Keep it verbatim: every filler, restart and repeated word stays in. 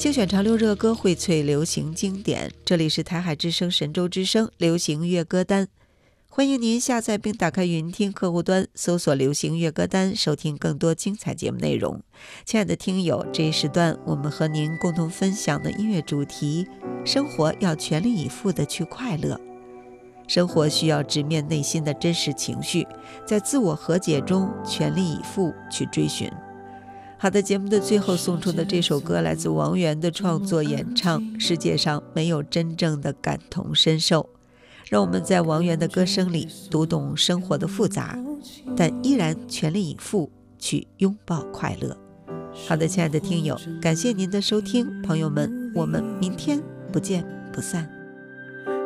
精选潮流热歌，荟萃流行经典。这里是台海之声神州之声流行乐歌单，欢迎您下载并打开云听客户端，搜索流行乐歌单，收听更多精彩节目内容。亲爱的听友，这一时段我们和您共同分享的音乐主题：生活要全力以赴的去快乐。生活需要直面内心的真实情绪，在自我和解中全力以赴去追寻。好的，节目的最后送出的这首歌来自王源的创作演唱，世界上没有真正的感同身受。让我们在王源的歌声里读懂生活的复杂，但依然全力以赴去拥抱快乐。好的，亲爱的听友，感谢您的收听，朋友们，我们明天不见不散。